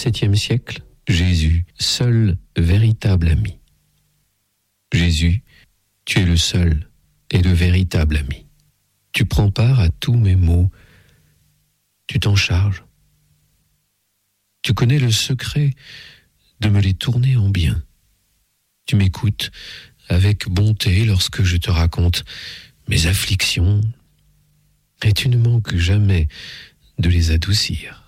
XVIIe siècle, Jésus, seul véritable ami. Jésus, tu es le seul et le véritable ami. Tu prends part à tous mes maux, tu t'en charges. Tu connais le secret de me les tourner en bien. Tu m'écoutes avec bonté lorsque je te raconte mes afflictions, et tu ne manques jamais de les adoucir.